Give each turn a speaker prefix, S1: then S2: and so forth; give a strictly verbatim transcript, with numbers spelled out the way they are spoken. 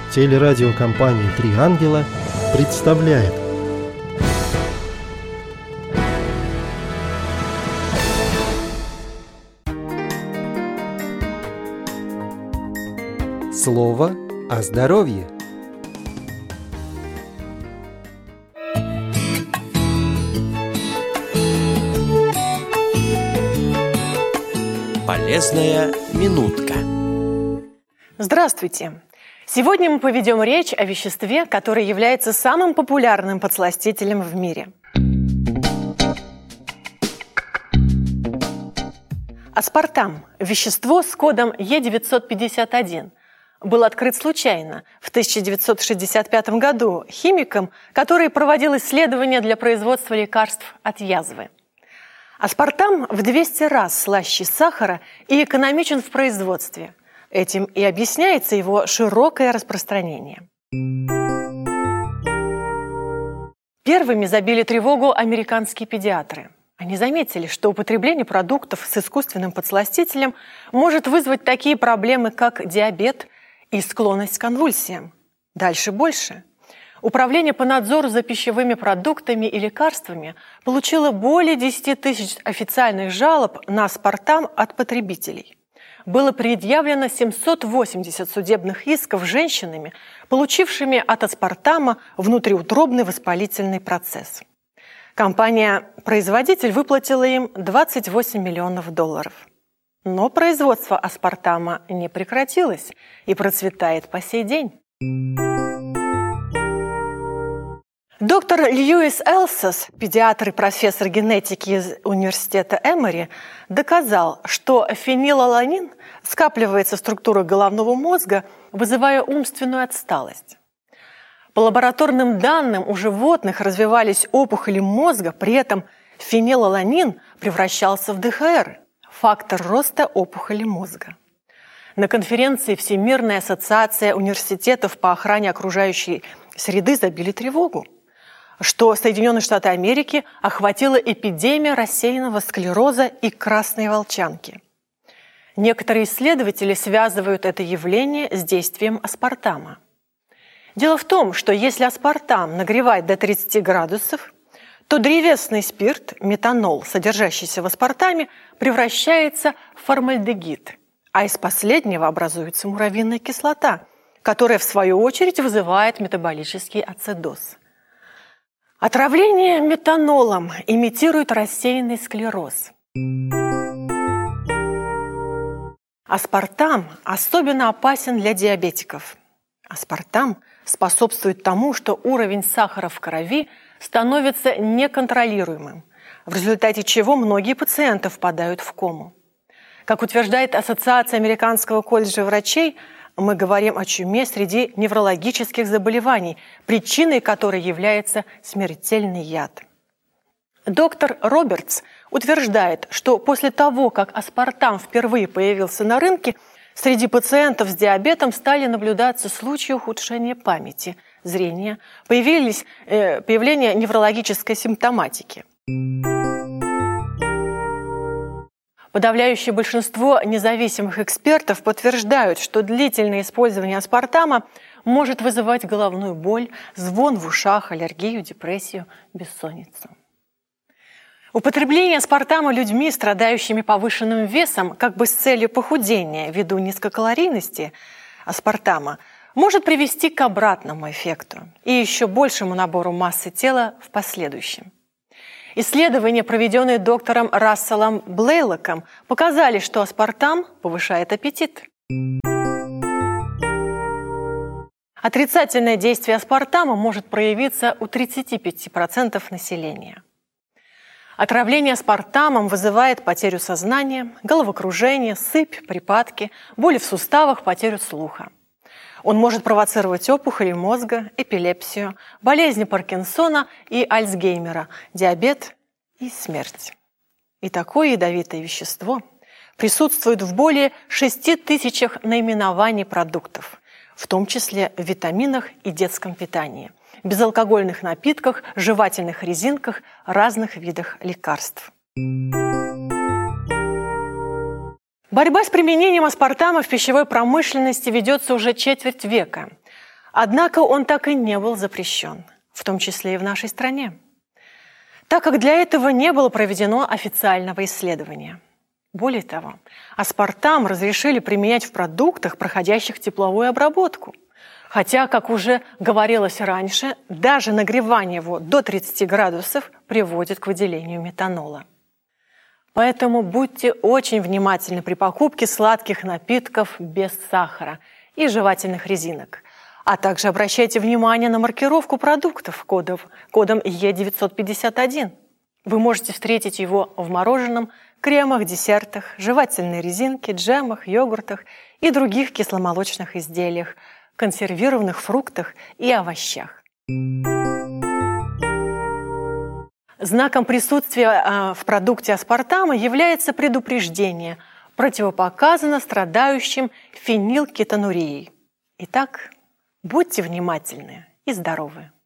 S1: Телерадиокомпания «Три ангела» представляет. Слово о здоровье. Полезная минутка.
S2: Здравствуйте! Сегодня мы поведем речь о веществе, которое является самым популярным подсластителем в мире. Аспартам – вещество с кодом Е девятьсот пятьдесят один. Был открыт случайно в тысяча девятьсот шестьдесят пятом году химиком, который проводил исследования для производства лекарств от язвы. Аспартам в двести раз слаще сахара и экономичен в производстве. Этим и объясняется его широкое распространение. Первыми забили тревогу американские педиатры. Они заметили, что употребление продуктов с искусственным подсластителем может вызвать такие проблемы, как диабет и склонность к конвульсиям. Дальше больше. Управление по надзору за пищевыми продуктами и лекарствами получило более десяти тысяч официальных жалоб на аспартам от потребителей. Было предъявлено семьсот восемьдесят судебных исков женщинами, получившими от аспартама внутриутробный воспалительный процесс. Компания-производитель выплатила им двадцать восемь миллионов долларов. Но производство аспартама не прекратилось и процветает по сей день. Доктор Льюис Элсос, педиатр и профессор генетики из университета Эмори, доказал, что фенилаланин скапливается в структурах головного мозга, вызывая умственную отсталость. По лабораторным данным у животных развивались опухоли мозга, при этом фенилаланин превращался в ДХР – фактор роста опухоли мозга. На конференции Всемирная ассоциация университетов по охране окружающей среды забили тревогу, что Соединенные Штаты Америки охватила эпидемия рассеянного склероза и красной волчанки. Некоторые исследователи связывают это явление с действием аспартама. Дело в том, что если аспартам нагревать до тридцати градусов, то древесный спирт, метанол, содержащийся в аспартаме, превращается в формальдегид, а из последнего образуется муравьиная кислота, которая в свою очередь вызывает метаболический ацидоз. Отравление метанолом имитирует рассеянный склероз. Аспартам особенно опасен для диабетиков. Аспартам способствует тому, что уровень сахара в крови становится неконтролируемым, в результате чего многие пациенты впадают в кому. Как утверждает Ассоциация Американского колледжа врачей, мы говорим о чуме среди неврологических заболеваний, причиной которой является смертельный яд. Доктор Робертс утверждает, что после того, как аспартам впервые появился на рынке, среди пациентов с диабетом стали наблюдаться случаи ухудшения памяти, зрения, появились э, появление неврологической симптоматики. Подавляющее большинство независимых экспертов подтверждают, что длительное использование аспартама может вызывать головную боль, звон в ушах, аллергию, депрессию, бессонницу. Употребление аспартама людьми, страдающими повышенным весом, как бы с целью похудения ввиду низкокалорийности аспартама, может привести к обратному эффекту и еще большему набору массы тела в последующем. Исследования, проведенные доктором Расселом Блейлоком, показали, что аспартам повышает аппетит. Отрицательное действие аспартама может проявиться у тридцати пяти процентов населения. Отравление аспартамом вызывает потерю сознания, головокружение, сыпь, припадки, боли в суставах, потерю слуха. Он может провоцировать опухоли мозга, эпилепсию, болезни Паркинсона и Альцгеймера, диабет и смерть. И такое ядовитое вещество присутствует в более шести тысячах наименований продуктов, в том числе в витаминах и детском питании, безалкогольных напитках, жевательных резинках, разных видах лекарств. Борьба с применением аспартама в пищевой промышленности ведется уже четверть века. Однако он так и не был запрещен, в том числе и в нашей стране, так как для этого не было проведено официального исследования. Более того, аспартам разрешили применять в продуктах, проходящих тепловую обработку. Хотя, как уже говорилось раньше, даже нагревание его до тридцати градусов приводит к выделению метанола. Поэтому будьте очень внимательны при покупке сладких напитков без сахара и жевательных резинок, а также обращайте внимание на маркировку продуктов кодов, кодом Е девятьсот пятьдесят один. Вы можете встретить его в мороженом, кремах, десертах, жевательной резинке, джемах, йогуртах и других кисломолочных изделиях, консервированных фруктах и овощах. Знаком присутствия в продукте аспартама является предупреждение: противопоказано страдающим фенилкетонурией. Итак, будьте внимательны и здоровы!